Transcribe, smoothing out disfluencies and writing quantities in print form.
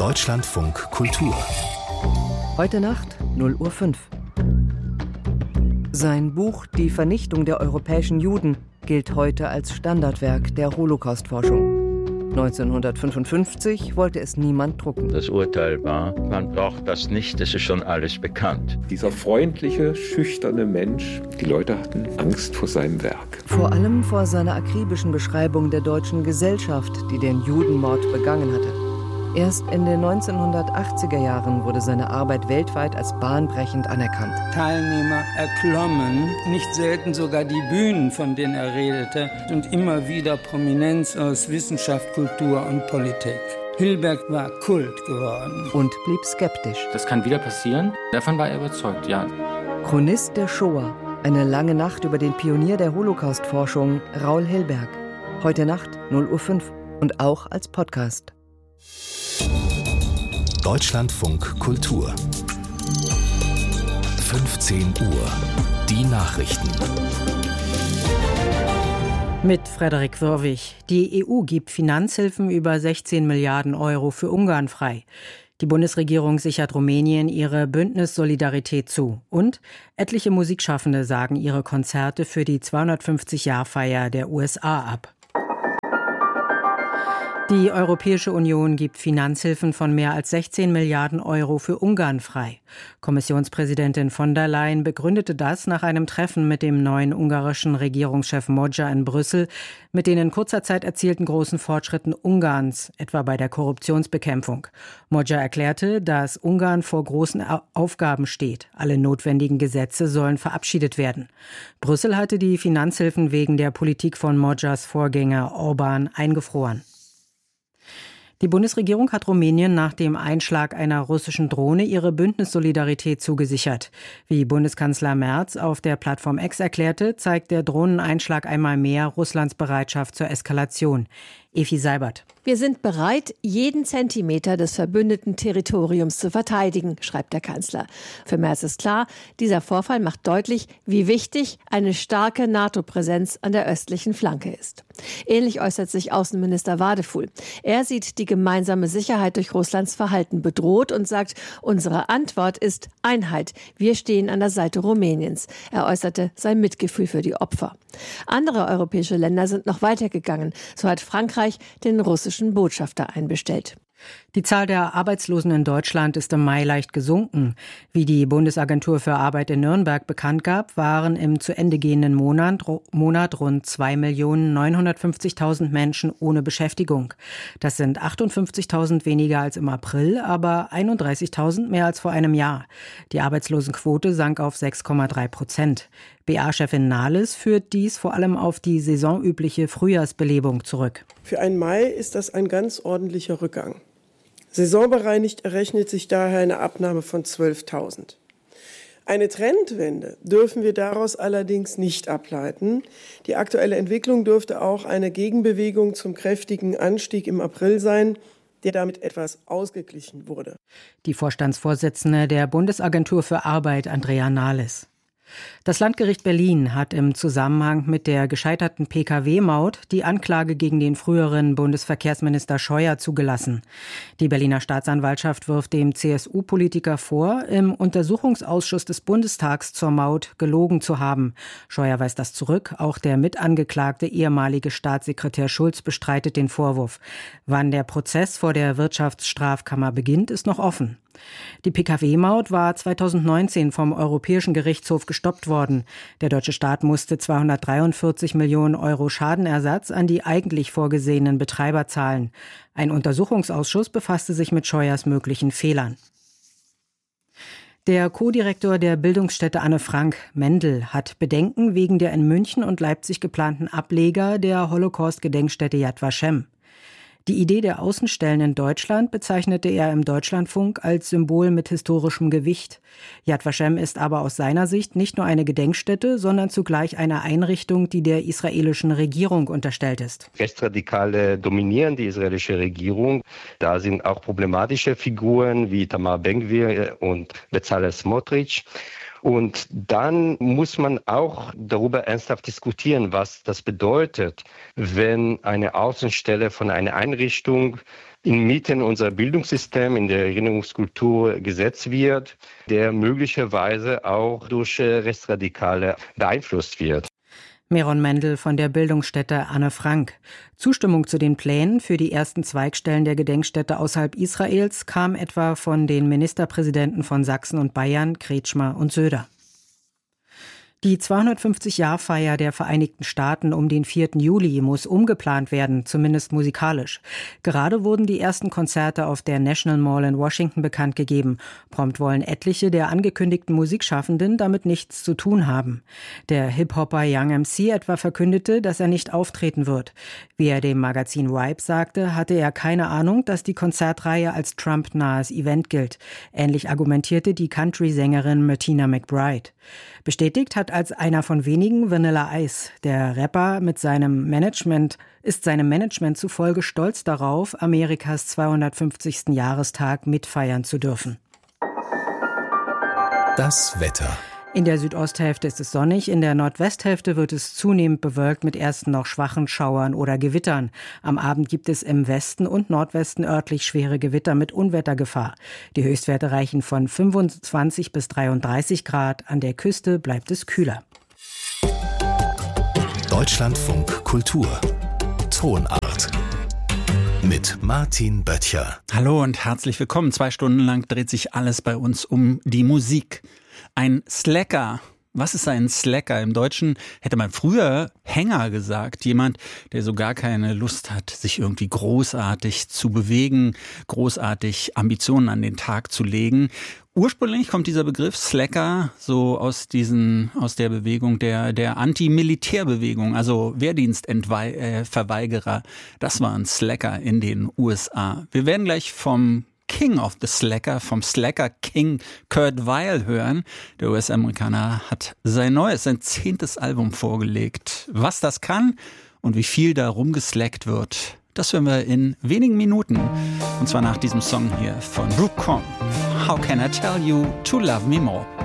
Deutschlandfunk Kultur. Heute Nacht, 0:05 Uhr. Sein Buch »Die Vernichtung der europäischen Juden« gilt heute als Standardwerk der Holocaust-Forschung. 1955 wollte es niemand drucken. Das Urteil war, man braucht das nicht, es ist schon alles bekannt. Dieser freundliche, schüchterne Mensch, die Leute hatten Angst vor seinem Werk. Vor allem vor seiner akribischen Beschreibung der deutschen Gesellschaft, die den Judenmord begangen hatte. Erst in den 1980er Jahren wurde seine Arbeit weltweit als bahnbrechend anerkannt. Teilnehmer erklommen, nicht selten sogar die Bühnen, von denen er redete, und immer wieder Prominenz aus Wissenschaft, Kultur und Politik. Hilberg war Kult geworden. Und blieb skeptisch. Das kann wieder passieren. Davon war er überzeugt, ja. Chronist der Shoah. Eine lange Nacht über den Pionier der Holocaust-Forschung, Raoul Hilberg. Heute Nacht, 0:05 Uhr und auch als Podcast. Deutschlandfunk Kultur. 15 Uhr. Die Nachrichten. Mit Frederik Wörwig. Die EU gibt Finanzhilfen über 16 Milliarden Euro für Ungarn frei. Die Bundesregierung sichert Rumänien ihre Bündnissolidarität zu. Und etliche Musikschaffende sagen ihre Konzerte für die 250-Jahr-Feier der USA ab. Die Europäische Union gibt Finanzhilfen von mehr als 16 Milliarden Euro für Ungarn frei. Kommissionspräsidentin von der Leyen begründete das nach einem Treffen mit dem neuen ungarischen Regierungschef Magyar in Brüssel mit den in kurzer Zeit erzielten großen Fortschritten Ungarns, etwa bei der Korruptionsbekämpfung. Magyar erklärte, dass Ungarn vor großen Aufgaben steht. Alle notwendigen Gesetze sollen verabschiedet werden. Brüssel hatte die Finanzhilfen wegen der Politik von Magyars Vorgänger Orbán eingefroren. Die Bundesregierung hat Rumänien nach dem Einschlag einer russischen Drohne ihre Bündnissolidarität zugesichert. Wie Bundeskanzler Merz auf der Plattform X erklärte, zeigt der Drohneneinschlag einmal mehr Russlands Bereitschaft zur Eskalation. Efi Seibert. Wir sind bereit, jeden Zentimeter des verbündeten Territoriums zu verteidigen, schreibt der Kanzler. Für Merz ist klar, dieser Vorfall macht deutlich, wie wichtig eine starke NATO-Präsenz an der östlichen Flanke ist. Ähnlich äußert sich Außenminister Wadefuhl. Er sieht die gemeinsame Sicherheit durch Russlands Verhalten bedroht und sagt, unsere Antwort ist Einheit. Wir stehen an der Seite Rumäniens. Er äußerte sein Mitgefühl für die Opfer. Andere europäische Länder sind noch weitergegangen. So hat Frankreich den russischen Botschafter einbestellt. Die Zahl der Arbeitslosen in Deutschland ist im Mai leicht gesunken. Wie die Bundesagentur für Arbeit in Nürnberg bekannt gab, waren im zu Ende gehenden Monat rund 2.950.000 Menschen ohne Beschäftigung. Das sind 58.000 weniger als im April, aber 31.000 mehr als vor einem Jahr. Die Arbeitslosenquote sank auf 6,3%. BA-Chefin Nahles führt dies vor allem auf die saisonübliche Frühjahrsbelebung zurück. Für einen Mai ist das ein ganz ordentlicher Rückgang. Saisonbereinigt errechnet sich daher eine Abnahme von 12.000. Eine Trendwende dürfen wir daraus allerdings nicht ableiten. Die aktuelle Entwicklung dürfte auch eine Gegenbewegung zum kräftigen Anstieg im April sein, der damit etwas ausgeglichen wurde. Die Vorstandsvorsitzende der Bundesagentur für Arbeit, Andrea Nahles. Das Landgericht Berlin hat im Zusammenhang mit der gescheiterten Pkw-Maut die Anklage gegen den früheren Bundesverkehrsminister Scheuer zugelassen. Die Berliner Staatsanwaltschaft wirft dem CSU-Politiker vor, im Untersuchungsausschuss des Bundestags zur Maut gelogen zu haben. Scheuer weist das zurück. Auch der mitangeklagte ehemalige Staatssekretär Schulz bestreitet den Vorwurf. Wann der Prozess vor der Wirtschaftsstrafkammer beginnt, ist noch offen. Die Pkw-Maut war 2019 vom Europäischen Gerichtshof gestoppt worden. Der deutsche Staat musste 243 Millionen Euro Schadenersatz an die eigentlich vorgesehenen Betreiber zahlen. Ein Untersuchungsausschuss befasste sich mit Scheuers möglichen Fehlern. Der Co-Direktor der Bildungsstätte Anne Frank, Mendel, hat Bedenken wegen der in München und Leipzig geplanten Ableger der Holocaust-Gedenkstätte Yad Vashem. Die Idee der Außenstellen in Deutschland bezeichnete er im Deutschlandfunk als Symbol mit historischem Gewicht. Yad Vashem ist aber aus seiner Sicht nicht nur eine Gedenkstätte, sondern zugleich eine Einrichtung, die der israelischen Regierung unterstellt ist. Rechtsradikale dominieren die israelische Regierung. Da sind auch problematische Figuren wie Tamar Ben-Gvir und Bezalel Smotrich. Und dann muss man auch darüber ernsthaft diskutieren, was das bedeutet, wenn eine Außenstelle von einer Einrichtung inmitten unserer Bildungssystem, in der Erinnerungskultur gesetzt wird, der möglicherweise auch durch Rechtsradikale beeinflusst wird. Meron Mendel von der Bildungsstätte Anne Frank. Zustimmung zu den Plänen für die ersten Zweigstellen der Gedenkstätte außerhalb Israels kam etwa von den Ministerpräsidenten von Sachsen und Bayern, Kretschmer und Söder. Die 250-Jahr-Feier der Vereinigten Staaten um den 4. Juli muss umgeplant werden, zumindest musikalisch. Gerade wurden die ersten Konzerte auf der National Mall in Washington bekannt gegeben. Prompt wollen etliche der angekündigten Musikschaffenden damit nichts zu tun haben. Der Hip-Hopper Young MC etwa verkündete, dass er nicht auftreten wird. Wie er dem Magazin Vibe sagte, hatte er keine Ahnung, dass die Konzertreihe als Trump-nahes Event gilt. Ähnlich argumentierte die Country-Sängerin Martina McBride. Bestätigt hat als einer von wenigen Vanilla Ice. Der Rapper ist seinem Management zufolge stolz darauf, Amerikas 250. Jahrestag mitfeiern zu dürfen. Das Wetter. In der Südosthälfte ist es sonnig, in der Nordwesthälfte wird es zunehmend bewölkt mit ersten noch schwachen Schauern oder Gewittern. Am Abend gibt es im Westen und Nordwesten örtlich schwere Gewitter mit Unwettergefahr. Die Höchstwerte reichen von 25 bis 33 Grad. An der Küste bleibt es kühler. Deutschlandfunk Kultur. Tonart. Mit Martin Böttcher. Hallo und herzlich willkommen. 2 Stunden lang dreht sich alles bei uns um die Musik. Ein Slacker. Was ist ein Slacker? Im Deutschen hätte man früher Hänger gesagt. Jemand, der so gar keine Lust hat, sich irgendwie großartig zu bewegen, großartig Ambitionen an den Tag zu legen. Ursprünglich kommt dieser Begriff Slacker so aus der Bewegung der Anti-Militärbewegung, also Wehrdienstverweigerer. Das waren Slacker in den USA. Wir werden gleich vom King of the Slacker, vom Slacker King Kurt Weill hören. Der US-Amerikaner hat sein 10. Album vorgelegt. Was das kann und wie viel da rumgeslackt wird, das hören wir in wenigen Minuten. Und zwar nach diesem Song hier von Brooke Cohn. How can I tell you to love me more?